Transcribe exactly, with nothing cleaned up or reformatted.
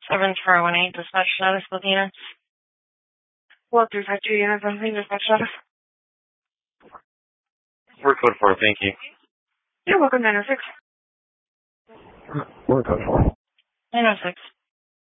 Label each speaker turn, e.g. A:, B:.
A: seven four one eight, dispatch status, Latina. Well, three five two units, I think dispatch status.
B: We're code four, thank you.
A: You're welcome, nine oh six.
C: We're code four.
A: nine oh six.